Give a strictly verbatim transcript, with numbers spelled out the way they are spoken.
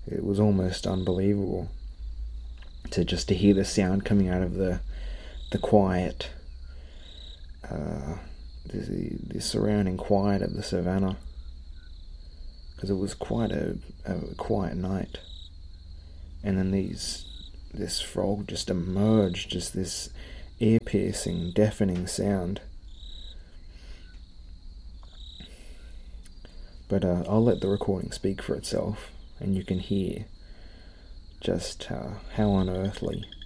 It was almost unbelievable to just to hear the sound coming out of the the quiet, uh, the, the surrounding quiet of the savannah, because it was quite a, a quiet night. And then these this frog just emerged, just this ear-piercing, deafening sound. But uh, I'll let the recording speak for itself, and you can hear just uh, how unearthly